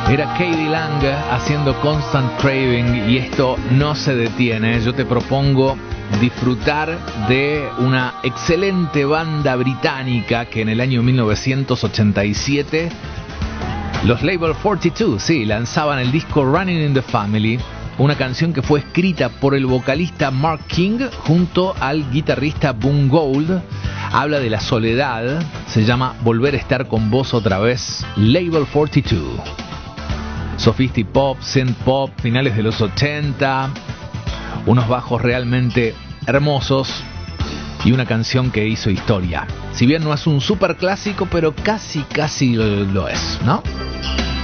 Era K.D. Lang haciendo Constant Craving y esto no se detiene. Yo te propongo disfrutar de una excelente banda británica que en el año 1987 los Label 42, sí, lanzaban el disco Running in the Family, una canción que fue escrita por el vocalista Mark King junto al guitarrista Boone Gould. Habla de la soledad, se llama Volver a estar con vos otra vez, Label 42. Sophisti pop, synth pop, finales de los 80, unos bajos realmente hermosos y una canción que hizo historia. Si bien no es un super clásico, pero casi lo es, ¿no?